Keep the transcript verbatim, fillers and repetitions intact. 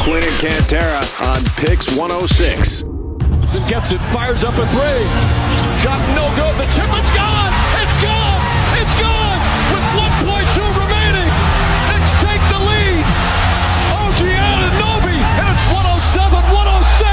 Quinn and Cantera on Picks one oh six. Gets it, fires up a three. Shot no good. The tip, it's gone. It's gone.